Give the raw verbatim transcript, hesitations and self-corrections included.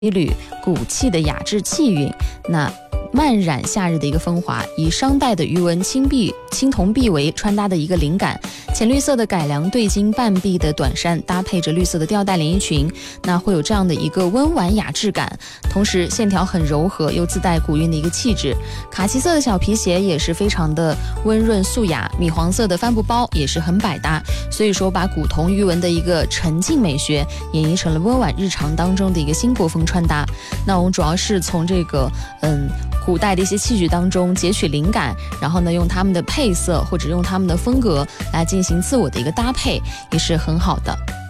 一缕古气的雅致气韵，那漫染夏日的一个风华，以商代的鱼纹青碧青铜碧为穿搭的一个灵感，浅绿色的改良对襟半臂的短衫搭配着绿色的吊带连衣裙，那会有这样的一个温婉雅致感，同时线条很柔和又自带古韵的一个气质。卡其色的小皮鞋也是非常的温润素雅，米黄色的帆布包也是很百搭，所以说把古铜鱼纹的一个沉静美学演绎成了温婉日常当中的一个新国风穿搭。那我们主要是从这个嗯古代的一些器具当中截取灵感，然后呢用他们的配色或者用他们的风格来进行自我的一个搭配，也是很好的。